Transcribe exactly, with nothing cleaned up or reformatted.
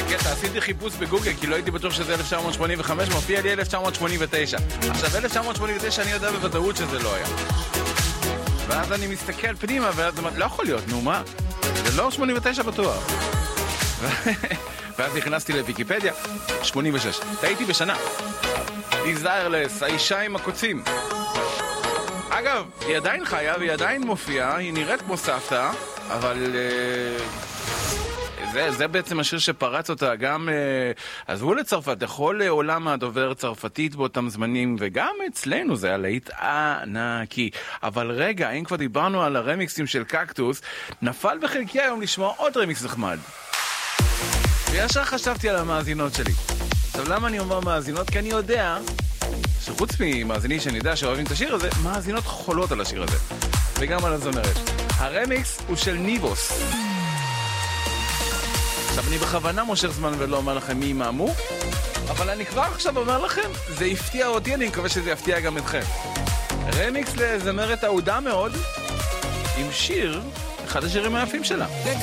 קטע, עשיתי חיפוש בגוגל, כי לא הייתי בטוח שזה אלף תשע מאות שמונים וחמש, מופיע לי אלף תשע מאות שמונים ותשע. עכשיו, אלף תשע מאות שמונים ותשע אני יודע בוודאות שזה לא היה. ואז אני מסתכל פנימה, ואז אני אומר, לא יכול להיות, נו מה? זה לא שמונים ותשע בטוח. ואז נכנסתי לוויקיפדיה, שמונים ושש. טעיתי בשנה. דיזיירלס, האישה עם הקוצים. אגב, היא עדיין חיה והיא עדיין מופיעה, היא נראית כמו סבתא, אבל uh, זה, זה בעצם השיר שפרץ אותה. גם uh, עזבו לצרפת, לכל עולם הדובר צרפתית באותם זמנים, וגם אצלנו זה היה להיט ענקי. אבל רגע, אם כבר דיברנו על הרמיקסים של קקטוס, נפל בחלקי היום לשמוע עוד רמיקס נחמד. וישר חשבתי על המאזינות שלי. עכשיו, למה אני אומר מאזינות? כי אני יודע שחוץ ממאזינים שאני יודע שאוהבים את השיר הזה, מאזינות חולות על השיר הזה. וגם על הזמרת. הרמיקס הוא של ניבוס. עכשיו, אני בכוונה מושך זמן ולא אומר לכם מי ימאמו, אבל אני כבר עכשיו אומר לכם, זה הפתיע אותי, אני מקווה שזה יפתיע גם אתכם. רמיקס לזמרת אהודה מאוד, עם שיר, אחד השירים היפים שלה.